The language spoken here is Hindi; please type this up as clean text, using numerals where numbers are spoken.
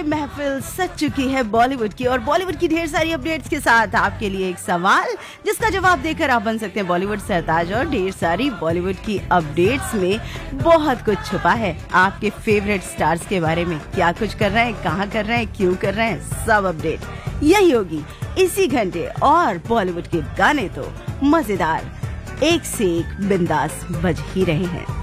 ये महफिल सज चुकी है बॉलीवुड की, और बॉलीवुड की ढेर सारी अपडेट्स के साथ आपके लिए एक सवाल जिसका जवाब देकर आप बन सकते हैं बॉलीवुड सरताज। और ढेर सारी बॉलीवुड की अपडेट्स में बहुत कुछ छुपा है। आपके फेवरेट स्टार्स के बारे में, क्या कुछ कर रहे हैं, कहाँ कर रहे हैं, क्यों कर रहे हैं, सब अपडेट यही होगी इसी घंटे। और बॉलीवुड के गाने तो मजेदार एक से एक बिंदास बज ही रहे हैं।